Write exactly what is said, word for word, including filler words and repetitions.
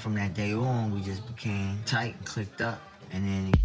from that day on, we just became tight and clicked up. And then